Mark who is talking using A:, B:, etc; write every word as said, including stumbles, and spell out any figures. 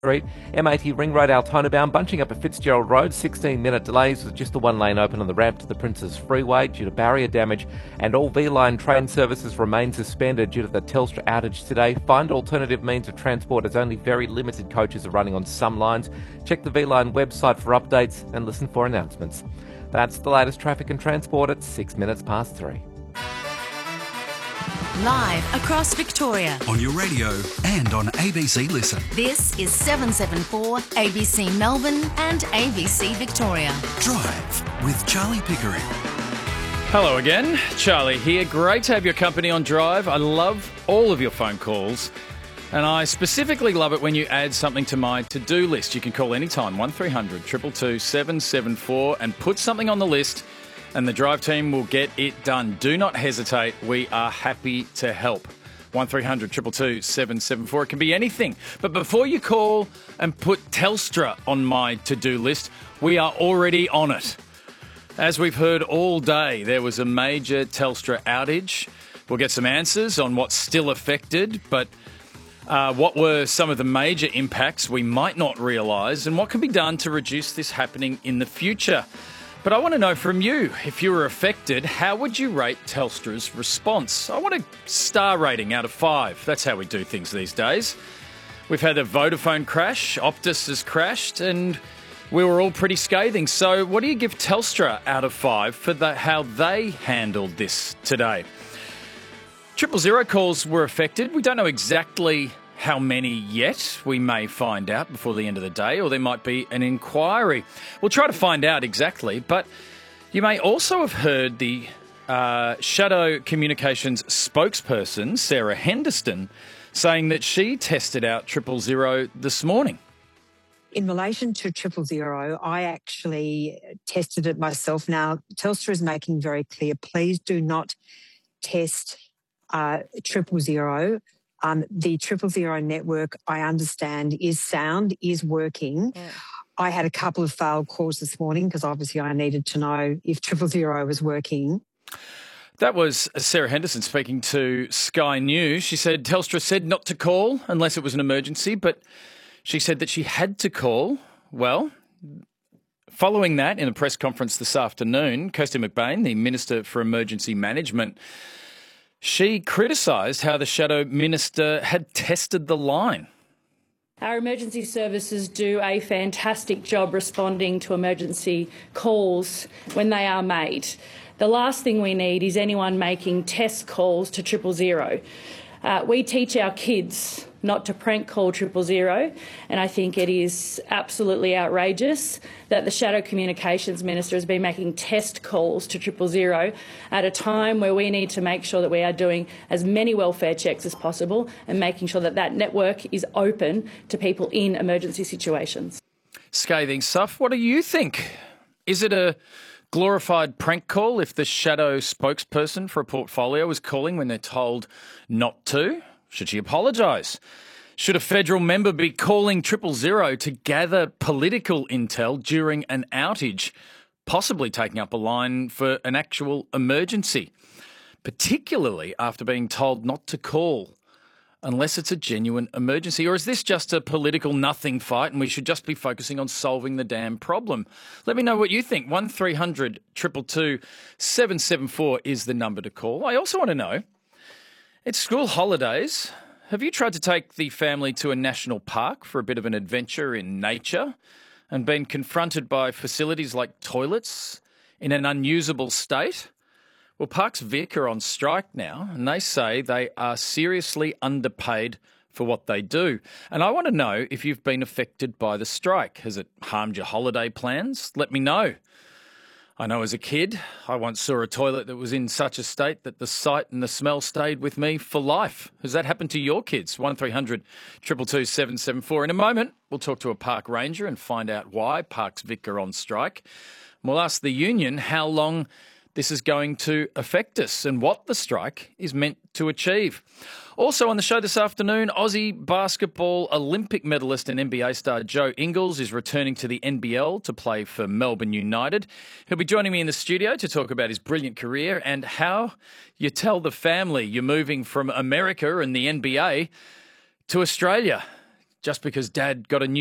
A: Street, M eighty Ring Road Altona bound, bunching up at Fitzgerald Road, sixteen minute delays with just the one lane open on the ramp to the Princes Freeway due to barrier damage, and all V-Line train services remain suspended due to the Telstra outage today. Find alternative means of transport as only very limited coaches are running on some lines. Check the V-Line website for updates and listen for announcements. That's the latest traffic and transport at six minutes past three.
B: Live across Victoria.
C: On your radio and on A B C Listen.
B: This is seven seven four A B C Melbourne and A B C Victoria.
C: Drive with Charlie Pickering.
D: Hello again, Charlie here. Great to have your company on Drive. I love all of your phone calls. And I specifically love it when you add something to my to-do list. You can call anytime, one three hundred two two two seven seven four, and put something on the list, and the Drive team will get it done. Do not hesitate. We are happy to help. one three hundred two two two seven seven four. It can be anything. But before you call and put Telstra on my to-do list, we are already on it. As we've heard all day, there was a major Telstra outage. We'll get some answers on what's still affected, but uh, what were some of the major impacts we might not realise, and what can be done to reduce this happening in the future. But I want to know from you, if you were affected, how would you rate Telstra's response? I want a star rating out of five. That's how we do things these days. We've had a Vodafone crash, Optus has crashed, and we were all pretty scathing. So what do you give Telstra out of five for the, how they handled this today? Triple zero calls were affected. We don't know exactly how many yet. We may find out before the end of the day, or there might be an inquiry. We'll try to find out exactly, but you may also have heard the uh, Shadow Communications spokesperson, Sarah Henderson, saying that she tested out triple zero this morning.
E: In relation to triple zero, I actually tested it myself. Now, Telstra is making very clear, please do not test uh, triple zero. Um, the triple zero network, I understand, is sound, is working. Yeah. I had a couple of failed calls this morning because obviously I needed to know if triple zero was working.
D: That was Sarah Henderson speaking to Sky News. She said Telstra said not to call unless it was an emergency, but she said that she had to call. Well, following that, in a press conference this afternoon, Kirsty McBain, the Minister for Emergency Management, she criticised how the Shadow Minister had tested the line.
F: Our emergency services do a fantastic job responding to emergency calls when they are made. The last thing we need is anyone making test calls to triple zero. Uh, we teach our kids not to prank call triple zero, and I think it is absolutely outrageous that the Shadow Communications Minister has been making test calls to triple zero at a time where we need to make sure that we are doing as many welfare checks as possible and making sure that that network is open to people in emergency situations.
D: Scathing stuff. What do you think? Is it a glorified prank call if the Shadow spokesperson for a portfolio is calling when they're told not to? Should she apologise? Should a federal member be calling triple zero to gather political intel during an outage, possibly taking up a line for an actual emergency, particularly after being told not to call unless it's a genuine emergency? Or is this just a political nothing fight and we should just be focusing on solving the damn problem? Let me know what you think. one three hundred two two two seven seven four is the number to call. I also want to know, it's school holidays. Have you tried to take the family to a national park for a bit of an adventure in nature and been confronted by facilities like toilets in an unusable state? Well, Parks Vic are on strike now, and they say they are seriously underpaid for what they do. And I want to know if you've been affected by the strike. Has it harmed your holiday plans? Let me know. I know as a kid, I once saw a toilet that was in such a state that the sight and the smell stayed with me for life. Has that happened to your kids? one three hundred two two two seven seven four. In a moment, we'll talk to a park ranger and find out why Parks Vic are on strike. We'll ask the union how long this is going to affect us and what the strike is meant to achieve. Also on the show this afternoon, Aussie basketball Olympic medalist and N B A star Joe Ingles is returning to the N B L to play for Melbourne United. He'll be joining me in the studio to talk about his brilliant career and how you tell the family you're moving from America and the N B A to Australia. just because Dad got a new